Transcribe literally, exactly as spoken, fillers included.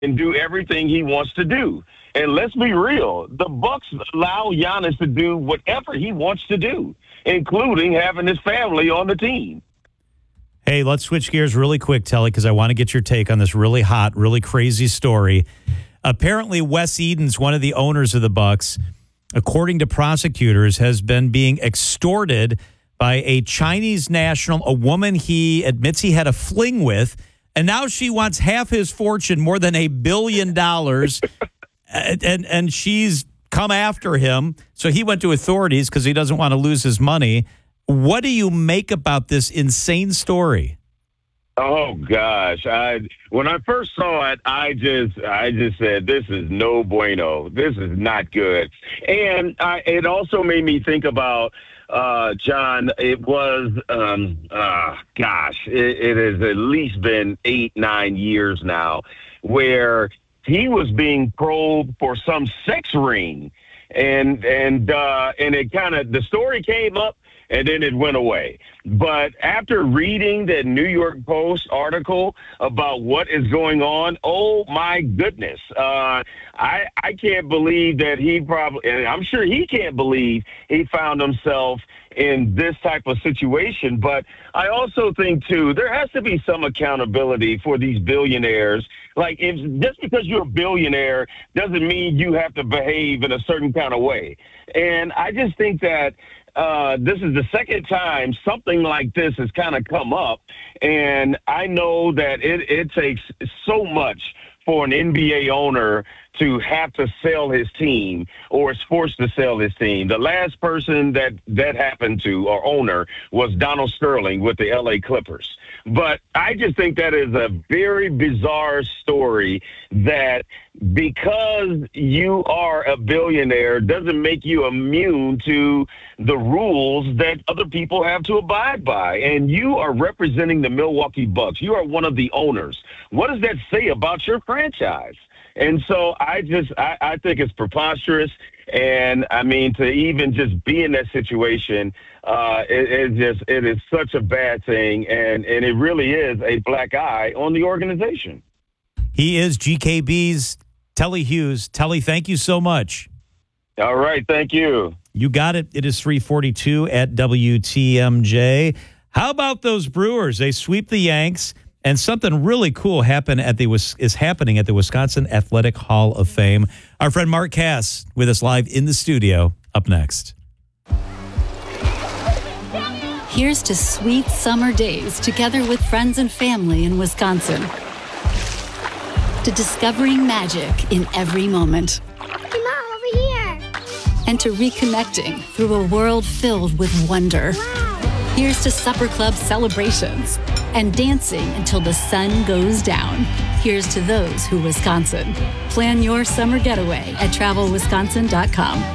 and do everything he wants to do. And let's be real, the Bucks allow Giannis to do whatever he wants to do, including having his family on the team. Hey, let's switch gears really quick, Telly, because I want to get your take on this really hot, really crazy story. Apparently, Wes Edens, one of the owners of the Bucks, according to prosecutors, has been being extorted by a Chinese national, a woman he admits he had a fling with, and now she wants half his fortune, more than a billion dollars, and, and and she's come after him. So he went to authorities because he doesn't want to lose his money. What do you make about this insane story? Oh gosh! I when I first saw it, I just I just said, "This is no bueno. This is not good." And I, it also made me think about uh, John. It was um, uh, gosh, it, it has at least been eight nine years now, where he was being probed for some sex ring, and and uh, and it kind of the story came up. And then it went away. But after reading the New York Post article about what is going on, oh my goodness, uh, I I can't believe that he probably, and I'm sure he can't believe he found himself in this type of situation. But I also think too, there has to be some accountability for these billionaires. Like, if just because you're a billionaire doesn't mean you have to behave in a certain kind of way. And I just think that Uh, this is the second time something like this has kind of come up, and I know that it, it takes so much for an N B A owner to have to sell his team or is forced to sell his team. The last person that that happened to, or owner, was Donald Sterling with the L A Clippers. But I just think that is a very bizarre story, that because you are a billionaire doesn't make you immune to the rules that other people have to abide by. And you are representing the Milwaukee Bucks. You are one of the owners. What does that say about your franchise? And so I just, I, I think it's preposterous. And I mean, to even just be in that situation, uh, it, it just, it is such a bad thing. And, and it really is a black eye on the organization. He is G K B's Telly Hughes. Telly, thank you so much. All right. Thank you. You got it. It is three forty-two at W T M J. How about those Brewers? They sweep the Yanks. And something really cool happen at the is happening at the Wisconsin Athletic Hall of Fame. Our friend Mark Cass with us live in the studio. Up next. Here's to sweet summer days together with friends and family in Wisconsin. To discovering magic in every moment. Hey, Mom, over here. And to reconnecting through a world filled with wonder. Wow. Here's to supper club celebrations and dancing until the sun goes down. Here's to those who Wisconsin. Plan your summer getaway at travel wisconsin dot com.